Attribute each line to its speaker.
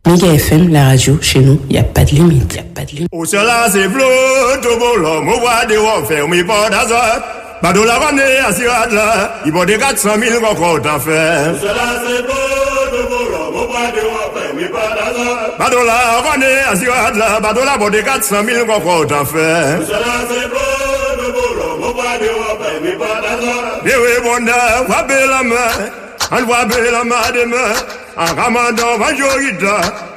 Speaker 1: Méga FM, la radio, chez nous, il n'y a pas de limite. Il n'y a pas de limite.
Speaker 2: Au cela, c'est flot, tout beau l'homme, on voit des warfares, mais pas d'azot. Bado la vende à Sirad là, il vaut des 400 000 encore d'en faire. Au cela, c'est flot, tout beau l'homme, on voit des warfares, mais pas d'azot. Bado la vende à Sirad là, Bado la vaut des 400 000 encore d'en faire. Au cela, c'est flot, tout beau l'homme, on voit des warfares, mais pas d'azot. Des oui, bon, va la main, on voit la main demain. En ramadan, va